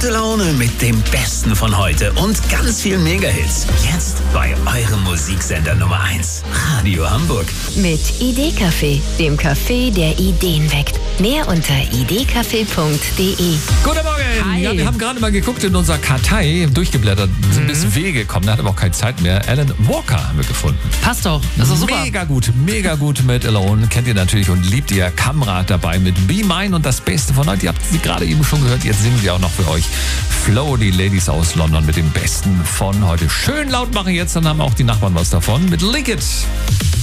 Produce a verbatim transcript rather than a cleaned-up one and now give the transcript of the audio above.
Gute Laune mit dem Besten von heute und ganz vielen Mega-Hits. Jetzt bei eurem Musiksender Nummer eins, Radio Hamburg. Mit Idee-Café, dem Café, der Ideen weckt. Mehr unter idee-café punkt de. Guten Morgen! Hi. Ja, wir haben gerade mal geguckt in unserer Kartei, durchgeblättert, sind bis W gekommen, da hat aber auch keine Zeit mehr. Alan Walker haben wir gefunden. Passt doch, das ist doch super. Mega gut, mega gut mit Alone. Kennt ihr natürlich und liebt ihr. Kamrat dabei mit Be Mine und das Beste von heute. Ihr habt sie gerade eben schon gehört, jetzt singen sie auch noch für euch. Flo, die Ladies aus London mit dem Besten von heute. Schön laut machen jetzt, dann haben auch die Nachbarn was davon mit Lick It.